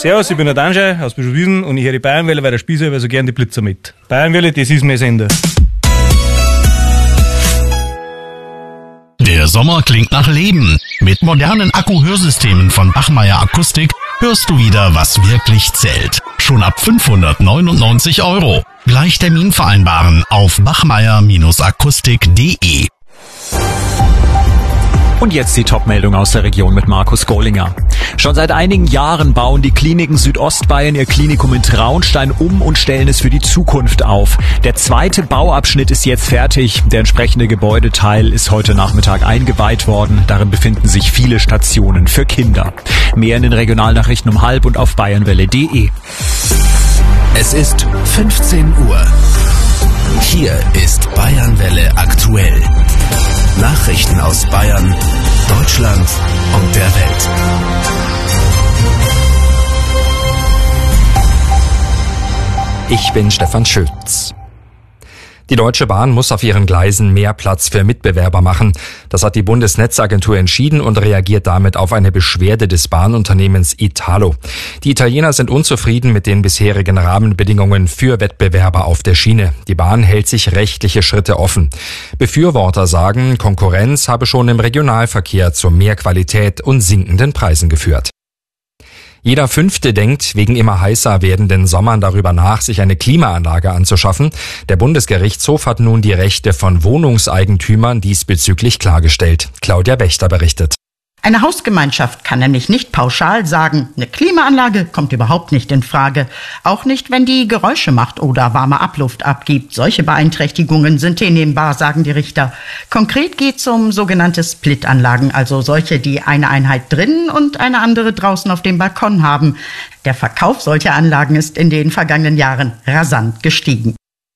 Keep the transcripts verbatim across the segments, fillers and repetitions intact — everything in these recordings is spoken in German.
Servus, ich bin der Danschei aus Bischofswiesen und ich höre die Bayernwelle, weil der Spießer aber so gern die Blitzer mit. Bayernwelle, das ist mein Sender. Der Sommer klingt nach Leben. Mit modernen Akku-Hörsystemen von Bachmeier Akustik hörst du wieder, was wirklich zählt. Schon ab fünfhundertneunundneunzig Euro. Gleich Termin vereinbaren auf bachmeier Akustik punkt de. Und jetzt die Top-Meldung aus der Region mit Markus Gollinger. Schon seit einigen Jahren bauen die Kliniken Südostbayern ihr Klinikum in Traunstein um und stellen es für die Zukunft auf. Der zweite Bauabschnitt ist jetzt fertig. Der entsprechende Gebäudeteil ist heute Nachmittag eingeweiht worden. Darin befinden sich viele Stationen für Kinder. Mehr in den Regionalnachrichten um halb und auf bayernwelle punkt de. Es ist fünfzehn Uhr. Hier ist Bayernwelle aktuell. Nachrichten aus Bayern, Deutschland und der Welt. Ich bin Stefan Schütz. Die Deutsche Bahn muss auf ihren Gleisen mehr Platz für Mitbewerber machen. Das hat die Bundesnetzagentur entschieden und reagiert damit auf eine Beschwerde des Bahnunternehmens Italo. Die Italiener sind unzufrieden mit den bisherigen Rahmenbedingungen für Wettbewerber auf der Schiene. Die Bahn hält sich rechtliche Schritte offen. Befürworter sagen, Konkurrenz habe schon im Regionalverkehr zu mehr Qualität und sinkenden Preisen geführt. Jeder Fünfte denkt wegen immer heißer werdenden Sommern darüber nach, sich eine Klimaanlage anzuschaffen. Der Bundesgerichtshof hat nun die Rechte von Wohnungseigentümern diesbezüglich klargestellt. Claudia Wächter berichtet. Eine Hausgemeinschaft kann nämlich nicht pauschal sagen, eine Klimaanlage kommt überhaupt nicht in Frage. Auch nicht, wenn die Geräusche macht oder warme Abluft abgibt. Solche Beeinträchtigungen sind hinnehmbar, sagen die Richter. Konkret geht es um sogenannte Splitanlagen, also solche, die eine Einheit drinnen und eine andere draußen auf dem Balkon haben. Der Verkauf solcher Anlagen ist in den vergangenen Jahren rasant gestiegen.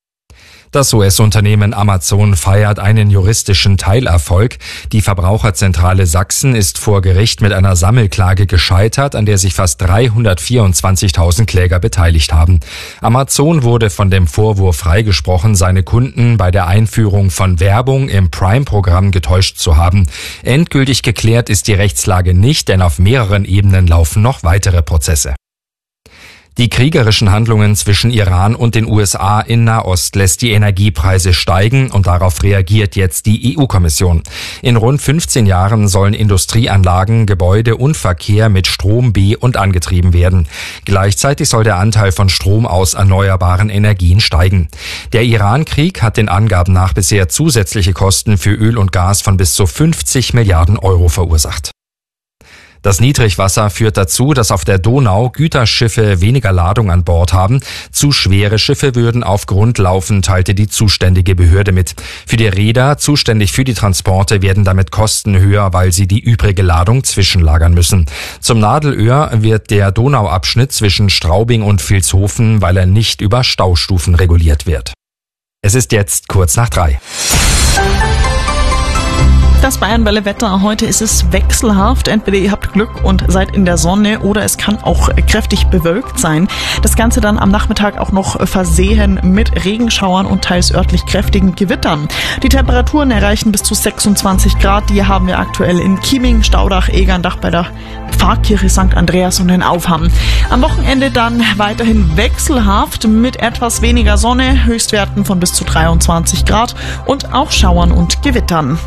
Das U S-Unternehmen Amazon feiert einen juristischen Teilerfolg. Die Verbraucherzentrale Sachsen ist vor Gericht mit einer Sammelklage gescheitert, an der sich fast dreihundertvierundzwanzigtausend Kläger beteiligt haben. Amazon wurde von dem Vorwurf freigesprochen, seine Kunden bei der Einführung von Werbung im Prime-Programm getäuscht zu haben. Endgültig geklärt ist die Rechtslage nicht, denn auf mehreren Ebenen laufen noch weitere Prozesse. Die kriegerischen Handlungen zwischen Iran und den U S A in Nahost lässt die Energiepreise steigen und darauf reagiert jetzt die E U-Kommission. In rund fünfzehn Jahren sollen Industrieanlagen, Gebäude und Verkehr mit Strom be- und angetrieben werden. Gleichzeitig soll der Anteil von Strom aus erneuerbaren Energien steigen. Der Iran-Krieg hat den Angaben nach bisher zusätzliche Kosten für Öl und Gas von bis zu fünfzig Milliarden Euro verursacht. Das Niedrigwasser führt dazu, dass auf der Donau Güterschiffe weniger Ladung an Bord haben. Zu schwere Schiffe würden auf Grund laufen, teilte die zuständige Behörde mit. Für die Reeder, zuständig für die Transporte, werden damit Kosten höher, weil sie die übrige Ladung zwischenlagern müssen. Zum Nadelöhr wird der Donauabschnitt zwischen Straubing und Vilshofen, weil er nicht über Staustufen reguliert wird. Es ist jetzt kurz nach drei. Das Bayernwelle-Wetter. Heute ist es wechselhaft. Entweder ihr habt Glück und seid in der Sonne oder es kann auch kräftig bewölkt sein. Das Ganze dann am Nachmittag auch noch versehen mit Regenschauern und teils örtlich kräftigen Gewittern. Die Temperaturen erreichen bis zu sechsundzwanzig Grad. Die haben wir aktuell in Chieming, Staudach, Egerndach bei der Pfarrkirche Sankt Andreas und in Aufham. Am Wochenende dann weiterhin wechselhaft mit etwas weniger Sonne, Höchstwerten von bis zu dreiundzwanzig Grad und auch Schauern und Gewittern.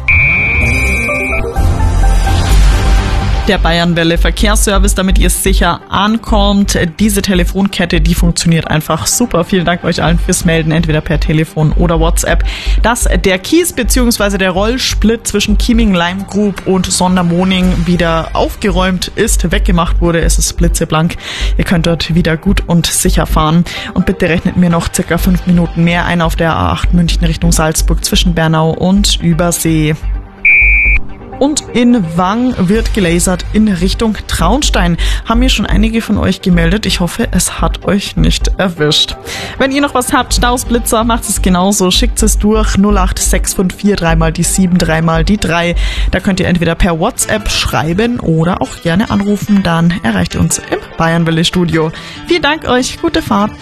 Der Bayernwelle Verkehrsservice, damit ihr sicher ankommt. Diese Telefonkette, die funktioniert einfach super. Vielen Dank euch allen fürs Melden, entweder per Telefon oder WhatsApp. Dass der Kies bzw. der Rollsplit zwischen Chieming, Lime Group und Sondermoning wieder aufgeräumt ist, weggemacht wurde. Es ist blitzeblank. Ihr könnt dort wieder gut und sicher fahren. Und bitte rechnet mir noch circa fünf Minuten mehr ein auf der A acht München Richtung Salzburg zwischen Bernau und Übersee. Und in Wang wird gelasert in Richtung Traunstein. Haben mir schon einige von euch gemeldet. Ich hoffe, es hat euch nicht erwischt. Wenn ihr noch was habt, Stausblitzer, macht es genauso. Schickt es durch null acht sechs fünf vier drei mal die sieben, drei mal die drei. Da könnt ihr entweder per WhatsApp schreiben oder auch gerne anrufen. Dann erreicht ihr uns im Bayernwelle Studio. Vielen Dank euch. Gute Fahrt.